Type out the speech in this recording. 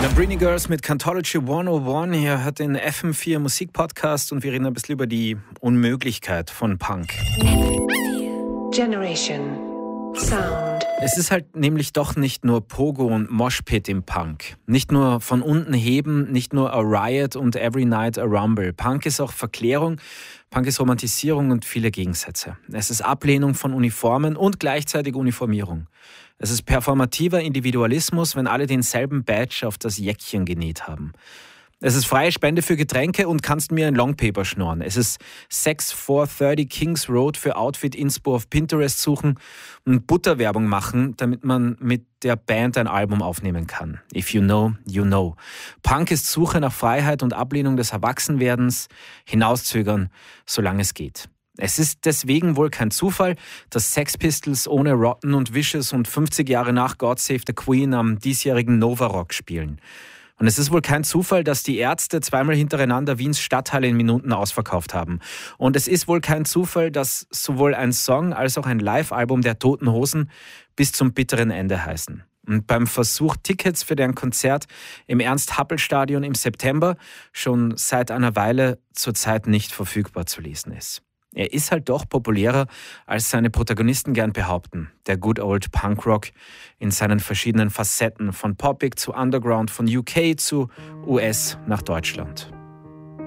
Britney Girls mit Cantology 101. Hier hat den FM4 Musikpodcast und wir reden ein bisschen über die Unmöglichkeit von Punk. Generation Sound. Es ist halt nämlich doch nicht nur Pogo und Moshpit im Punk. Nicht nur von unten heben, nicht nur a Riot und Every Night a Rumble. Punk ist auch Verklärung, Punk ist Romantisierung und viele Gegensätze. Es ist Ablehnung von Uniformen und gleichzeitig Uniformierung. Es ist performativer Individualismus, wenn alle denselben Badge auf das Jäckchen genäht haben. Es ist freie Spende für Getränke und kannst mir ein Longpaper schnorren. Es ist Sex 430 Kings Road für Outfit Inspo auf Pinterest suchen und Butterwerbung machen, damit man mit der Band ein Album aufnehmen kann. If you know, you know. Punk ist Suche nach Freiheit und Ablehnung des Erwachsenwerdens, hinauszögern, solange es geht. Es ist deswegen wohl kein Zufall, dass Sex Pistols ohne Rotten und Vicious und 50 Jahre nach God Save the Queen am diesjährigen Nova Rock spielen. Und es ist wohl kein Zufall, dass die Ärzte zweimal hintereinander Wiens Stadthalle in Minuten ausverkauft haben. Und es ist wohl kein Zufall, dass sowohl ein Song als auch ein Live-Album der Toten Hosen bis zum bitteren Ende heißen. Und beim Versuch, Tickets für deren Konzert im Ernst-Happel-Stadion im September schon seit einer Weile zurzeit nicht verfügbar zu lesen ist. Er ist halt doch populärer, als seine Protagonisten gern behaupten. Der Good Old Punkrock in seinen verschiedenen Facetten, von Poppig zu Underground, von UK zu US nach Deutschland.